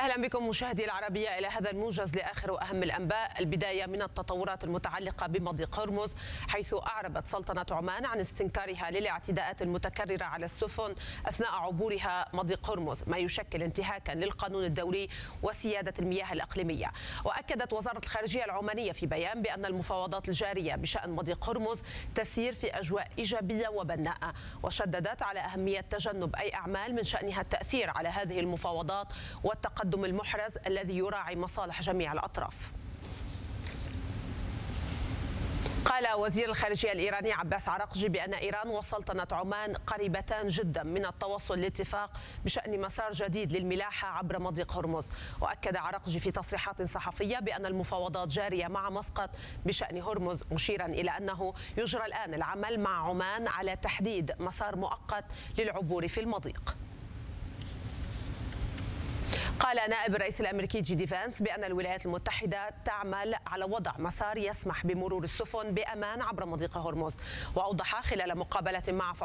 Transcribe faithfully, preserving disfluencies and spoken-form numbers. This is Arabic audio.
أهلا بكم مشاهدي العربية إلى هذا الموجز لآخر وأهم الأنباء. البداية من التطورات المتعلقة بمضيق هرمز، حيث أعربت سلطنة عمان عن استنكارها للاعتداءات المتكررة على السفن أثناء عبورها مضيق هرمز، ما يشكل انتهاكا للقانون الدولي وسيادة المياه الإقليمية. وأكدت وزارة الخارجية العمانية في بيان بأن المفاوضات الجارية بشأن مضيق هرمز تسير في أجواء إيجابية وبناءة، وشددت على أهمية تجنب أي أعمال من شأنها التأثير على هذه المفاوضات والتقدم المحرز الذي يراعي مصالح جميع الأطراف. قال وزير الخارجية الإيراني عباس عراقجي بأن إيران وسلطنة عمان قريبتان جدا من التوصل لاتفاق بشأن مسار جديد للملاحة عبر مضيق هرمز. وأكد عراقجي في تصريحات صحفية بأن المفاوضات جارية مع مسقط بشأن هرمز، مشيرا إلى أنه يجرى الآن العمل مع عمان على تحديد مسار مؤقت للعبور في المضيق. قال نائب الرئيس الأمريكي جي دي فانس بأن الولايات المتحدة تعمل على وضع مسار يسمح بمرور السفن بأمان عبر مضيق هرمز. وأوضح خلال مقابلة مع